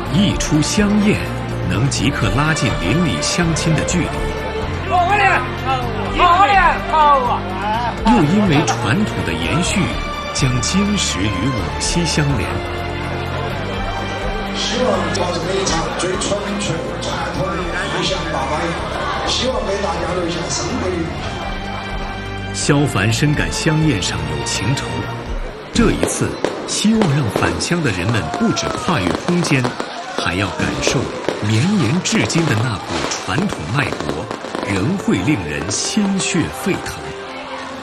一出香宴，能即刻拉近邻里乡亲的距离。又因为传统的延续，将今时与往昔相连。 希望把这一场最纯粹、传统、意象大摆，希望给大家留下深刻的印象。 萧凡深感香宴上有情仇，这一次希望让返乡的人们不止跨越空间，还要感受绵延至今的那股传统脉搏，仍会令人心血沸腾。